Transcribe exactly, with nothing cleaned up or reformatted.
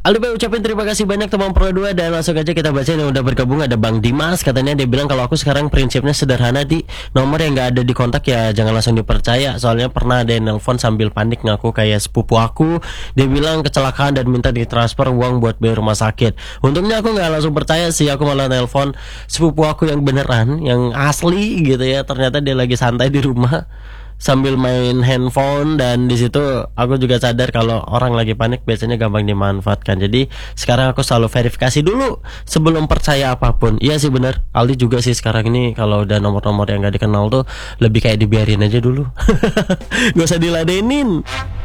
Aldi Bay ucapin terima kasih banyak teman Pro dua. Dan langsung aja kita baca yang udah bergabung. Ada Bang Dimas, katanya dia bilang kalau aku sekarang prinsipnya sederhana, di nomor yang gak ada di kontak ya jangan langsung dipercaya. Soalnya pernah ada yang nelpon sambil panik ngaku kayak sepupu aku. Dia bilang kecelakaan dan minta ditransfer uang buat bayar rumah sakit. Untungnya aku gak langsung percaya sih, aku malah nelpon sepupu aku yang beneran, yang asli gitu ya. Ternyata dia lagi santai di rumah sambil main handphone. Dan di situ aku juga sadar kalau orang lagi panik biasanya gampang dimanfaatkan. Jadi sekarang aku selalu verifikasi dulu sebelum percaya apapun. Iya sih benar, Aldi juga sih sekarang ini kalau udah nomor-nomor yang gak dikenal tuh lebih kayak dibiarin aja dulu. Gak usah diladenin.